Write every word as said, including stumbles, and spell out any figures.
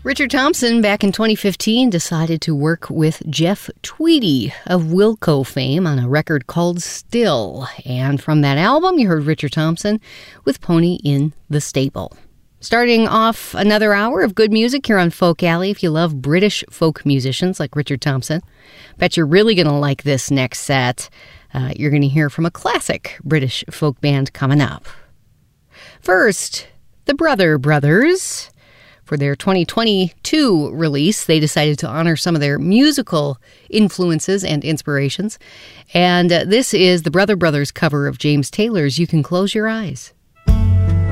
Richard Thompson, back in twenty fifteen, decided to work with Jeff Tweedy of Wilco fame on a record called Still. And from that album, you heard Richard Thompson with Pony in the Stable. Starting off another hour of good music here on Folk Alley. If you love British folk musicians like Richard Thompson, bet you're really going to like this next set. Uh, you're going to hear from a classic British folk band coming up. First, the Brother Brothers. For their twenty twenty-two release, they decided to honor some of their musical influences and inspirations. And uh, this is the Brother Brothers cover of James Taylor's You Can Close Your Eyes.